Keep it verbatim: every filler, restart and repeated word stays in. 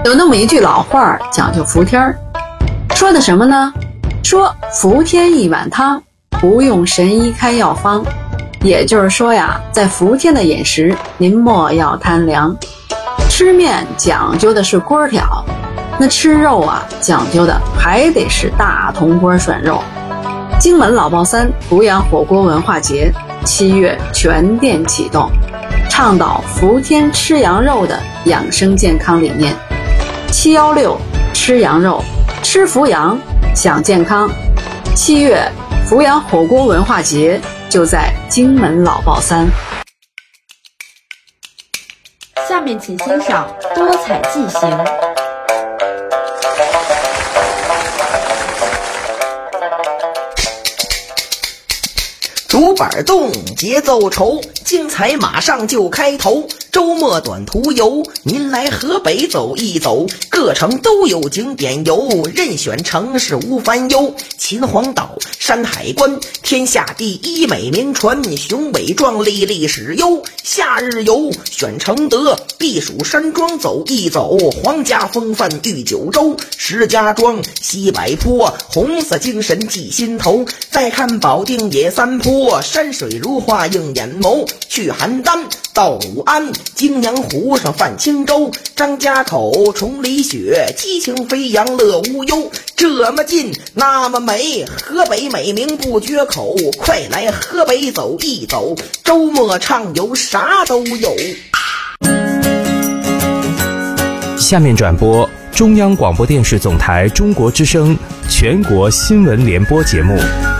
有那么一句老话讲究伏天儿，说的什么呢？说伏天一碗汤，不用神医开药方。也就是说呀，在伏天的饮食，您莫要贪凉。吃面讲究的是锅挑，那吃肉啊，讲究的还得是大铜锅涮肉。荆门老爆三阜阳火锅文化节七月全店启动，倡导伏天吃羊肉的养生健康理念。七一六吃羊肉，吃伏阳享健康。七月阜阳火锅文化节就在荆门老爆三。 下面请欣赏多彩进行。 竹板动，节奏稠，精彩马上就开头。周末短途游，您来河北走一走，各城都有景点游，任选城市无烦忧。秦皇岛、山海关，天下第一美名传，雄伟壮丽历史悠。夏日游选承德，避暑山庄走一走，皇家风范御九州。石家庄、西柏坡，红色精神记心头。再看保定野三坡，山水如画映眼眸。去邯郸到武安，泾阳湖上泛轻舟。张家口、崇礼雪，激情飞扬乐无忧。这么近那么美，河北美名不绝口。快来河北走一走，周末畅游啥都有。 下面转播中央广播电视总台中国之声全国新闻联播节目。